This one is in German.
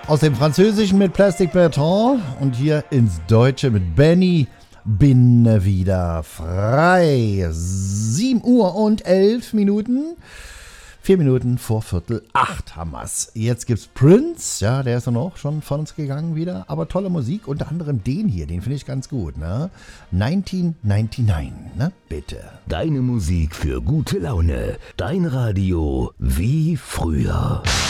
Aus dem Französischen mit Plastic Beton und hier ins Deutsche mit Benny. Bin wieder frei. 7 Uhr und 11 Minuten. 4 Minuten vor 7:45 haben wir's. Jetzt gibt's Prince, ja, der ist dann auch schon von uns gegangen wieder, aber tolle Musik, unter anderem den hier, den finde ich ganz gut, ne? 1999, ne? Bitte. Deine Musik für gute Laune, dein Radio wie früher.